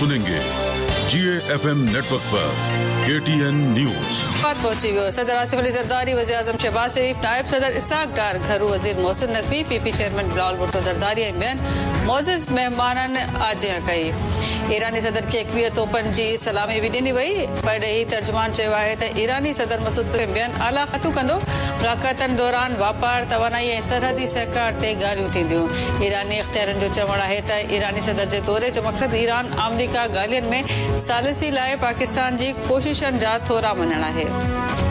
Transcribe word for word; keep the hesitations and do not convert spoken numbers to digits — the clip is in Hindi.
सुनेंगे जीए एफएम नेटवर्क पर केटीएन न्यूज। बात पहुंची वियो सदर आसिफ अली जरदारी, वज़ीर आज़म शहबाज शरीफ, नायब सदर इसाक डार, घरू वज़ीर मोहसिन नकवी, पीपी चेयरमैन बिलावल भुट्टो जरदारी ऐं ॿियनि मोज़िज़ महिमाननि आजिया कई। ईरानी सदर खे एकवीह तोपनि जी सलामी बि ॾिनी वई। परॾेही तर्जुमान चयो आहे त ईरानी सदर मसूद ॿियनि आला ख़तूं कंदो। मुलाक़ातनि दौरान वापार, तवानाई ऐं सरहदी सहकार ते ॻाल्हियूं थींदियूं। ईरानी इख़्तियारनि जो चवणु आहे त ईरानी सदर जे दौरे जो मक़सदु ईरान अमरीका ॻाल्हियुनि में सालिसी लाइ पाकिस्तान जी कोशिशनि जा थोरा मञणु आहे।